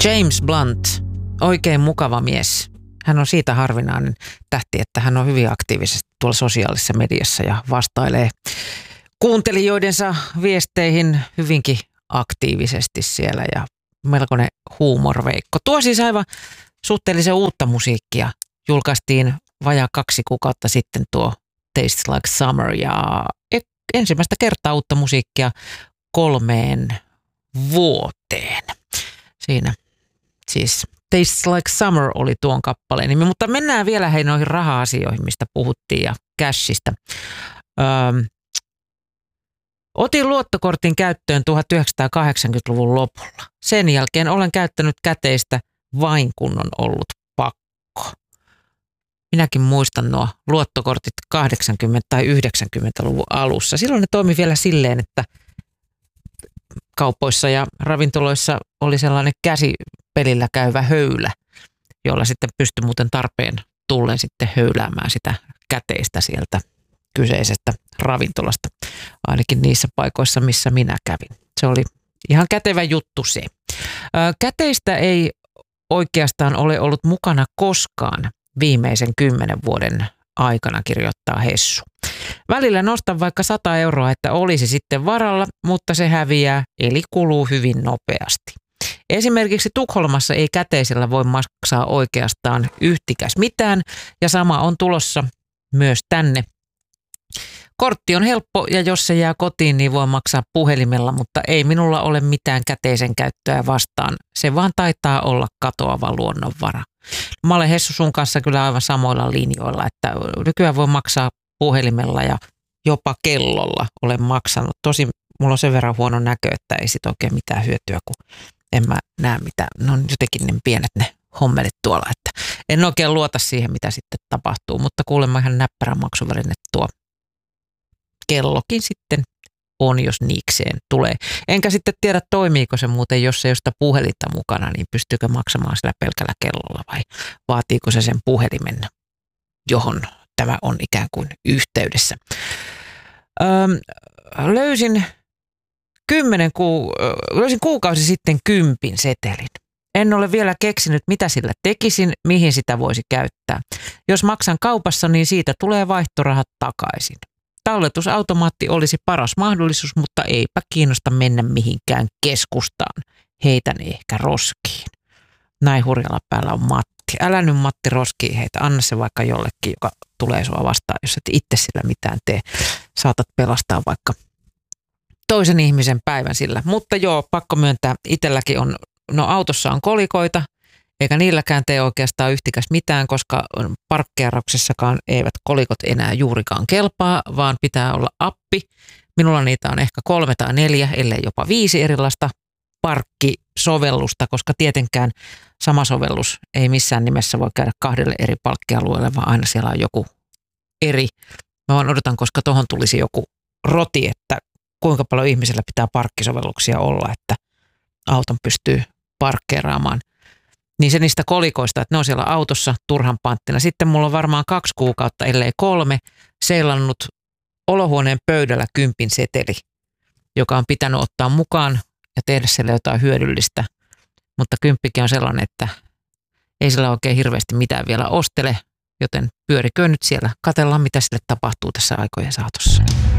James Blunt, oikein mukava mies. Hän on siitä harvinainen tähti, että hän on hyvin aktiivisesti tuolla sosiaalisessa mediassa ja vastailee kuuntelijoidensa viesteihin hyvinkin aktiivisesti siellä ja melkoinen huumorveikko. Tuo siis aivan suhteellisen uutta musiikkia. Julkaistiin vajaa 2 kuukautta sitten tuo Tastes Like Summer ja ensimmäistä kertaa uutta musiikkia 3 vuoteen. Siinä siis Tastes Like Summer oli tuon kappaleen nimi, mutta mennään vielä noihin raha-asioihin, mistä puhuttiin ja cashista. Otin luottokortin käyttöön 1980-luvun lopulla. Sen jälkeen olen käyttänyt käteistä vain kun on ollut pakko. Minäkin muistan nuo luottokortit 80- tai 90-luvun alussa. Silloin ne toimi vielä silleen, että kaupoissa ja ravintoloissa oli sellainen käsipelillä käyvä höylä, jolla sitten pystyi muuten tarpeen tulleen sitten höyläämään sitä käteistä sieltä kyseisestä ravintolasta, ainakin niissä paikoissa, missä minä kävin. Se oli ihan kätevä juttu se. Käteistä ei oikeastaan ole ollut mukana koskaan viimeisen 10 vuoden aikana, kirjoittaa Hessu. Välillä nostan vaikka 100 euroa, että olisi sitten varalla, mutta se häviää, eli kuluu hyvin nopeasti. Esimerkiksi Tukholmassa ei käteisellä voi maksaa oikeastaan yhtikäs mitään, ja sama on tulossa myös tänne. Kortti on helppo, ja jos se jää kotiin, niin voi maksaa puhelimella, mutta ei minulla ole mitään käteisen käyttöä vastaan. Se vaan taitaa olla katoava luonnonvara. Mä olen Hessu sun kanssa kyllä aivan samoilla linjoilla, että nykyään voi maksaa puhelimella ja jopa kellolla olen maksanut. Tosin mulla on sen verran huono näkö, että ei sit oikein mitään hyötyä, kun en mä näe mitään. No jotenkin niin pienet ne hommelit tuolla, että en oikein luota siihen, mitä sitten tapahtuu, mutta kuulemma ihan näppärä maksuväline tuo kellokin sitten on, jos niikseen tulee. Enkä sitten tiedä, toimiiko se muuten, jos ei ole sitä puhelinta mukana, niin pystyykö maksamaan sillä pelkällä kellolla vai vaatiiko se sen puhelimen, johon tämä on ikään kuin yhteydessä. Löysin kuukausi sitten 10 setelin. En ole vielä keksinyt, mitä sillä tekisin, mihin sitä voisi käyttää. Jos maksan kaupassa, niin siitä tulee vaihtorahat takaisin. Talletusautomaatti olisi paras mahdollisuus, mutta eipä kiinnosta mennä mihinkään keskustaan. Heitän ehkä roskiin. Näin hurjalla päällä on Matti. Älä nyt Matti roskiin heitä, anna se vaikka jollekin, joka tulee sua vastaan, jos et itse sillä mitään tee. Saatat pelastaa vaikka toisen ihmisen päivän sillä. Mutta joo, pakko myöntää, itselläkin on, autossa on kolikoita, eikä niilläkään tee oikeastaan yhtikäs mitään, koska parkkeerauksessakaan eivät kolikot enää juurikaan kelpaa, vaan pitää olla appi. Minulla niitä on ehkä 3 tai 4, ellei jopa 5 erilaista parkkisovellusta, koska tietenkään sama sovellus ei missään nimessä voi käydä 2 eri parkkialueelle, vaan aina siellä on joku eri. Mä vaan odotan, koska tuohon tulisi joku roti, että kuinka paljon ihmisellä pitää parkkisovelluksia olla, että auton pystyy parkkeeraamaan. Niin se niistä kolikoista, että ne on siellä autossa turhan panttina. Sitten mulla on varmaan 2 kuukautta, ellei 3, seilannut olohuoneen pöydällä 10 seteli, joka on pitänyt ottaa mukaan ja tehdä sille jotain hyödyllistä. Mutta 10 on sellainen, että ei sillä oikein hirveästi mitään vielä ostele, joten pyöriköön nyt siellä. Katsellaan, mitä sille tapahtuu tässä aikojen saatossa.